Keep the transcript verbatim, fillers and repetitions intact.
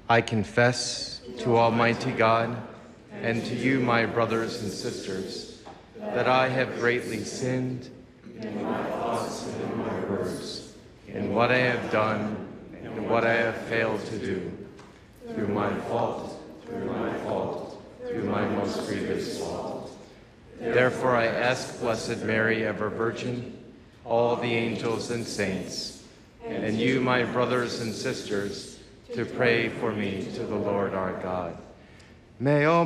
I confess to Almighty God and to you, my brothers and sisters, that I have greatly sinned in my thoughts and in my words, in what I have done and what I have failed to do, through my fault, through my fault, through my most grievous fault. Therefore I ask Blessed Mary, ever Virgin, all the angels and saints, and you, my brothers and sisters, to pray for me to the Lord our God. May all